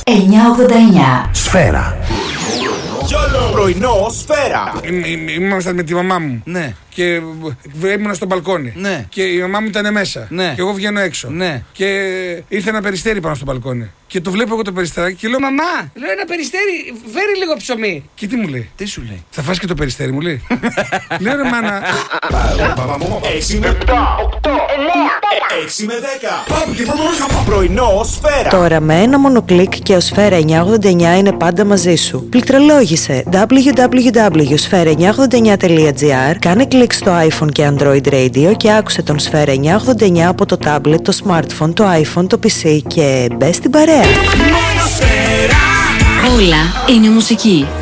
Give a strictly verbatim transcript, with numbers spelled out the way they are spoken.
εννιακόσια ογδόντα εννιά. Σφαίρα. Πρωινό Σφαίρα. Ήμασταν με τη μαμά μου. Ναι. Και ήμουν στο μπαλκόνι. Ναι. Και η μαμά μου ήταν μέσα. Ναι. Και εγώ βγαίνω έξω. Ναι. Και ήρθε ένα περιστέρι πάνω στο μπαλκόνι. Και το βλέπω εγώ το περιστεράκι και λέω: Μαμά, λέω ένα περιστέρι, φέρει λίγο ψωμί. Και τι μου λέει? Τι σου λέει? Θα φας και το περιστέρι, μου λέει. Λέω: ρε μάνα. έξι με επτά, οκτώ, εννιά, έξι με δέκα. Πρωινό Σφαίρα. Τώρα με ένα μόνο κλικ και ο Σφαίρα εννιακόσια ογδόντα εννιά είναι πάντα μαζί σου. Πληκτρολόγησε double-u double-u double-u τελεία σφαίρα εννιακόσια ογδόντα εννιά τελεία τζι άρ, κάνε κλικ στο iPhone και Android Radio και άκουσε τον Σφαίρα εννιακόσια ογδόντα εννιά από το tablet, το smartphone, το iPhone, το πι σι και μπες στην παρέα. Όλα είναι μουσική.